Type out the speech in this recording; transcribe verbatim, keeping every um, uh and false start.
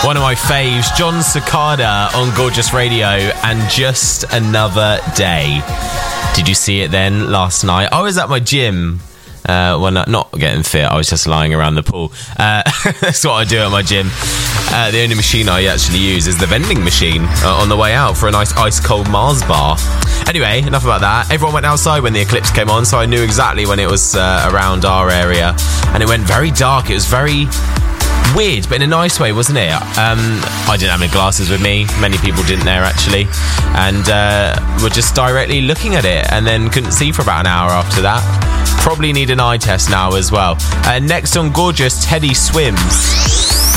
One of my faves, John Cicada on Gorgeous Radio, and Just Another Day. Did you see it then last night? I was at my gym. Uh, when I, not getting fit, I was just lying around the pool. Uh, that's what I do at my gym. Uh, the only machine I actually use is the vending machine uh, on the way out for a nice ice-cold Mars bar. Anyway, enough about that. Everyone went outside when the eclipse came on, so I knew exactly when it was uh, around our area. And it went very dark. It was very weird, but in a nice way, wasn't it? Um, I didn't have my glasses with me. Many people didn't there, actually. And uh, were just directly looking at it and then couldn't see for about an hour after that. Probably need an eye test now as well. Uh, next on Gorgeous, Teddy Swims.